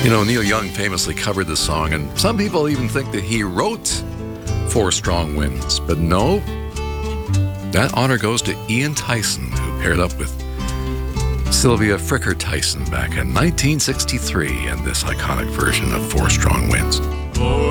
You know, Neil Young famously covered this song, and some people even think that he wrote Four Strong Winds. But no, that honor goes to Ian Tyson, who paired up with Sylvia Fricker Tyson back in 1963 in this iconic version of Four Strong Winds.